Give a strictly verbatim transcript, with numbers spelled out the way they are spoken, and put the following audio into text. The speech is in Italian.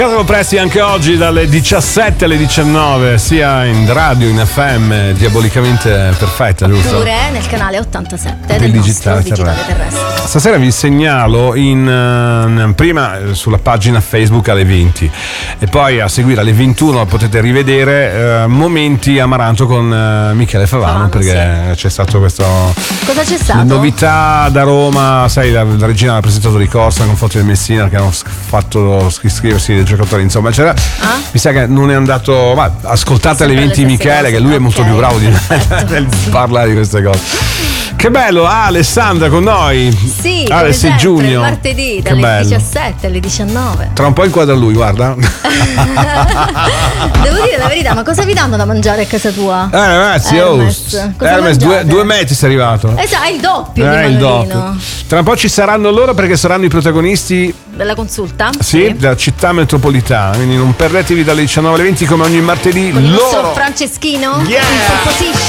Carlo Presti anche oggi dalle diciassette alle diciannove, sia in radio, in F M, diabolicamente perfetta, giusto? Oppure nel canale ottantasette del del digitale, nostro digitale terrestre. terrestre. Stasera vi segnalo in, uh, prima sulla pagina Facebook alle venti e poi a seguire alle ventuno potete rivedere uh, momenti Amaranto con uh, Michele Favano, Favano, perché sì. c'è stato questo. Cosa c'è stato? Novità da Roma, sai, la, la regina ha presentato di corsa con foto del Messina che hanno fatto iscriversi dei giocatori, insomma c'era. Ah? Mi sa che non è andato, ma ascoltate alle Sempre venti le Michele stesse che cose. lui è molto Ok, più bravo di me perfetto. nel parlare di queste cose. Che bello, ah, Alessandra con noi. Sì, ah, come sei sempre, giugno. il martedì Che dalle bello. diciassette alle diciannove. Tra un po' inquadra lui, guarda. Devo dire la verità, ma cosa vi danno da mangiare a casa tua? Eh ragazzi, Hermes. oh, Cosa Hermes, due, mangiate? due metri sei arrivato. Esatto, il doppio Eh, di il Manolino. doppio. Tra un po' ci saranno loro perché saranno i protagonisti, Della consulta? sì, della città metropolitana. Quindi non perdetevi dalle diciannove alle venti come ogni martedì. Con il loro. nostro Franceschino? Yeah! In pole position.